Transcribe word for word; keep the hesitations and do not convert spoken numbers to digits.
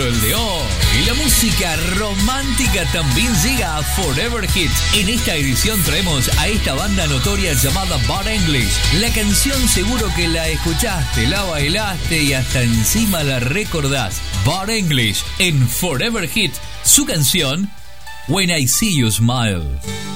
el de hoy. Y la música romántica también llega a Forever Hits. En esta edición traemos a esta banda notoria llamada Bad English. La canción seguro que la escuchaste, la bailaste y hasta encima la recordás. Bad English en Forever Hits. Su canción, When I See You Smile.